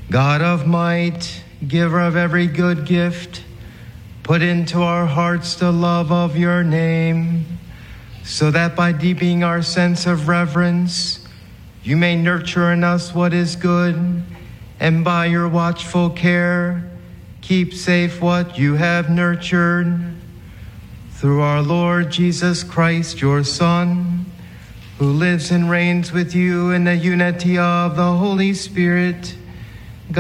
God of might, giver of every good gift, put into our hearts the love of your name, so that by deepening our sense of reverence, you may nurture in us what is good, and by your watchful care, keep safe what you have nurtured. Through our Lord Jesus Christ, your Son, who lives and reigns with you in the unity of the Holy Spirit,